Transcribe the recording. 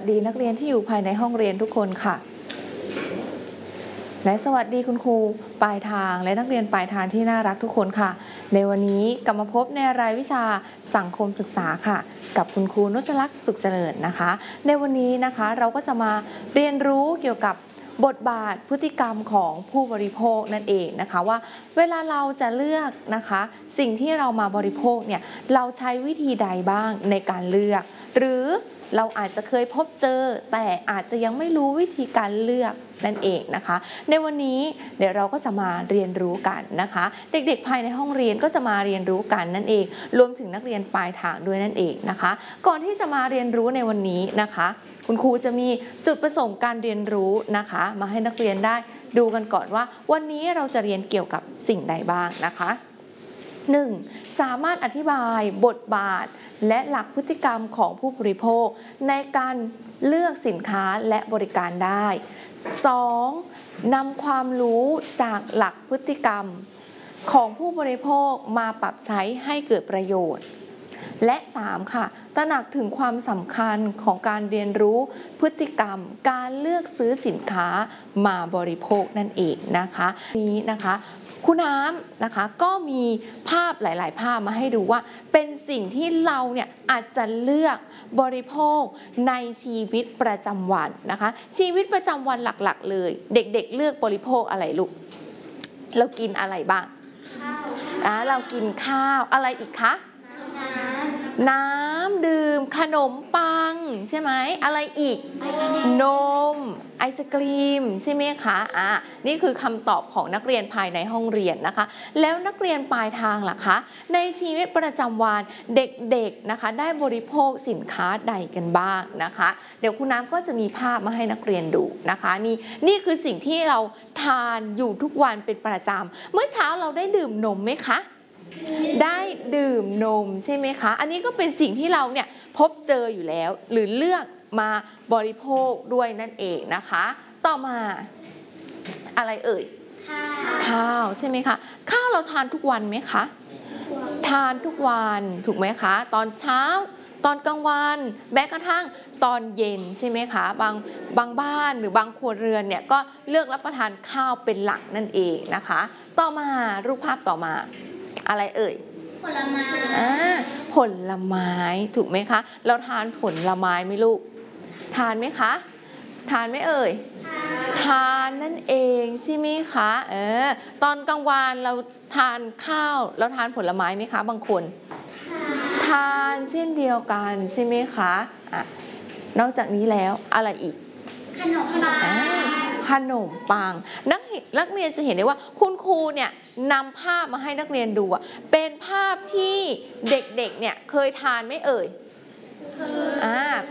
ดีนักเรียนที่อยู่ภายในห้องเรียนทุกคนค่ะและสวัสดีคุณครูปลายทางและนักเรียนปลายทางที่น่ารักทุกคนค่ะในวันนี้กลับมาพบในรายวิชาสังคมศึกษาค่ะกับคุณครูนุชลักษณ์สุขเจริญนะคะในวันนี้นะคะเราก็จะมาเรียนรู้เกี่ยวกับบทบาทพฤติกรรมของผู้บริโภคนั่นเองนะคะว่าเวลาเราจะเลือกนะคะสิ่งที่เรามาบริโภคเนี่ยเราใช้วิธีใดบ้างในการเลือกหรือเราอาจจะเคยพบเจอแต่อาจจะยังไม่รู้วิธีการเลือกนั่นเองนะคะในวันนี้เดี๋ยวเราก็จะมาเรียนรู้กันนะคะเด็กๆภายในห้องเรียนก็จะมาเรียนรู้กันนั่นเองรวมถึงนักเรียนปลายทางด้วยนั่นเองนะคะก่อนที่จะมาเรียนรู้ในวันนี้นะคะคุณครูจะมีจุดประสงค์การเรียนรู้นะคะมาให้นักเรียนได้ดูกันก่อนว่าวันนี้เราจะเรียนเกี่ยวกับสิ่งใดบ้างนะคะ 1. สามารถอธิบายบทบาทและหลักพฤติกรรมของผู้บริโภคในการเลือกสินค้าและบริการได้ 2. นำความรู้จากหลักพฤติกรรมของผู้บริโภคมาปรับใช้ให้เกิดประโยชน์และ 3. ค่ะตระหนักถึงความสำคัญของการเรียนรู้พฤติกรรมการเลือกซื้อสินค้ามาบริโภคนั่นเองนะคะนี้นะคะคุณน้ำนะคะก็มีภาพหลายๆภาพมาให้ดูว่าเป็นสิ่งที่เราเนี่ยอาจจะเลือกบริโภคในชีวิตประจำวันนะคะชีวิตประจำวันหลักๆเลยเด็กๆเลือกบริโภคอะไรลูกเรากินอะไรบ้างเรากินข้าวอะไรอีกคะน้ำดื่มขนมปังใช่ไหมอะไรอีกนมไอศกรีมใช่ไหมคะนี่คือคำตอบของนักเรียนภายในห้องเรียนนะคะแล้วนักเรียนปลายทางล่ะคะในชีวิตประจำวันเด็กๆนะคะได้บริโภคสินค้าใดกันบ้างนะคะเดี๋ยวคุณน้ำก็จะมีภาพมาให้นักเรียนดูนะคะนี่คือสิ่งที่เราทานอยู่ทุกวันเป็นประจำเมื่อเช้าเราได้ดื่มนมไหมคะได้ดื่มนมใช่ไหมคะอันนี้ก็เป็นสิ่งที่เราเนี่ยพบเจออยู่แล้วหรือเลือกมาบริโภคด้วยนั่นเองนะคะต่อมาอะไรเอ่ยข้าวใช่ไหมคะข้าวเราทานทุกวันไหมคะทานทุกวันถูกไหมคะตอนเช้าตอนกลางวันแม้กระทั่งตอนเย็นใช่ไหมคะบางบ้านหรือบางครัวเรือนเนี่ยก็เลือกรับประทานข้าวเป็นหลักนั่นเองนะคะต่อมารูปภาพต่อมาอะไรเอ่ยผลไม้ผลไม้ถูกไหมคะเราทานผลไม้ไหมลูกทานไหมคะทานไหมเอ่ยทานนั่นเองใช่ไหมคะตอนกลางวันเราทานข้าวเราทานผลไม้ไหมคะบางคนทานเช่นเดียวกันใช่ไหมคะนอกจากนี้แล้วอะไรอีกขนมปังนักเรียนจะเห็นได้ว่าคุณครูเนี่ยนำภาพมาให้นักเรียนดูเป็นภาพที่เด็กๆเนี่ยเคยทานไหมเอ่ย